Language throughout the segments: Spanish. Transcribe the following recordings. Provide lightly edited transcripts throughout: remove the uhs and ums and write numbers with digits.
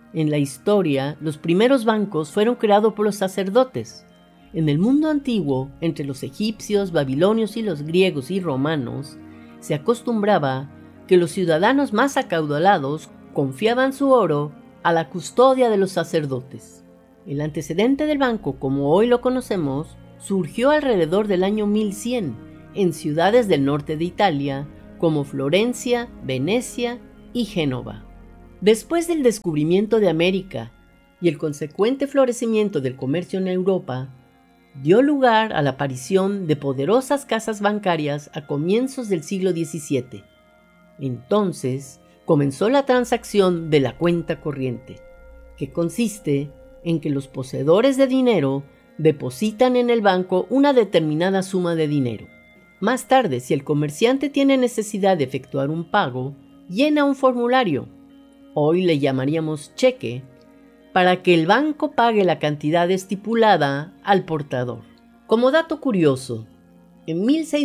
En la historia, los primeros bancos fueron creados por los sacerdotes. En el mundo antiguo, entre los egipcios, babilonios y los griegos y romanos, se acostumbraba que los ciudadanos más acaudalados confiaban su oro a la custodia de los sacerdotes. El antecedente del banco, como hoy lo conocemos, surgió alrededor del año 1100 en ciudades del norte de Italia como Florencia, Venecia y Génova. Después del descubrimiento de América y el consecuente florecimiento del comercio en Europa, dio lugar a la aparición de poderosas casas bancarias a comienzos del siglo XVII. Entonces comenzó la transacción de la cuenta corriente, que consiste en que los poseedores de dinero depositan en el banco una determinada suma de dinero. Más tarde, si el comerciante tiene necesidad de efectuar un pago, llena un formulario, hoy le llamaríamos cheque, para que el banco pague la cantidad estipulada al portador. Como dato curioso, en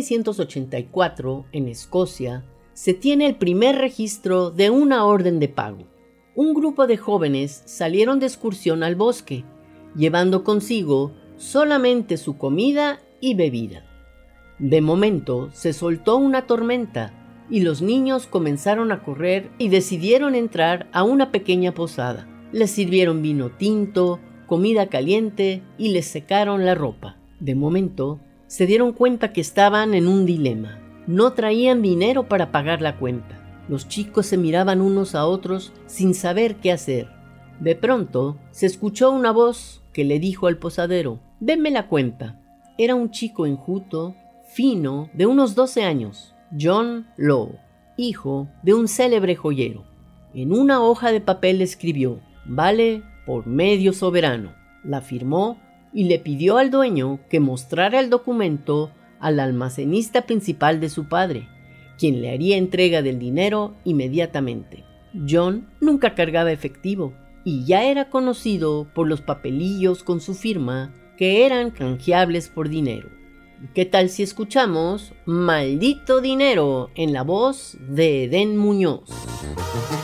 1684, en Escocia, se tiene el primer registro de una orden de pago. Un grupo de jóvenes salieron de excursión al bosque, llevando consigo solamente su comida y bebida. De momento se soltó una tormenta y los niños comenzaron a correr y decidieron entrar a una pequeña posada. Les sirvieron vino tinto, comida caliente y les secaron la ropa. De momento se dieron cuenta que estaban en un dilema. No traían dinero para pagar la cuenta. Los chicos se miraban unos a otros sin saber qué hacer. De pronto se escuchó una voz que le dijo al posadero: «Denme la cuenta». Era un chico enjuto, fino, de unos 12 años, John Law, hijo de un célebre joyero. En una hoja de papel escribió: «Vale por medio soberano». La firmó y le pidió al dueño que mostrara el documento al almacenista principal de su padre, quien le haría entrega del dinero inmediatamente. John nunca cargaba efectivo y ya era conocido por los papelillos con su firma que eran canjeables por dinero. ¿Qué tal si escuchamos Maldito Dinero en la voz de Edén Muñoz?